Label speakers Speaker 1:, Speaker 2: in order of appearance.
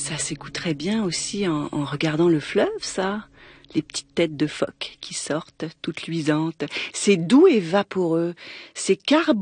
Speaker 1: Ça s'écouterait bien aussi en regardant le fleuve, ça. Les petites têtes de phoques qui sortent, toutes luisantes. C'est doux et vaporeux. C'est carbone.